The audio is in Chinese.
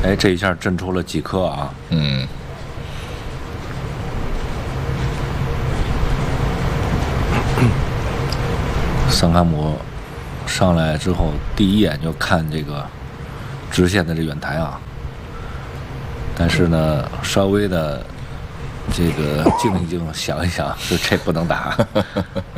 哎，这一下震出了几颗啊！桑卡姆上来之后，第一眼就看这个直线的这远台啊，但是呢，稍微的这个静一静，想一想，就这不能打。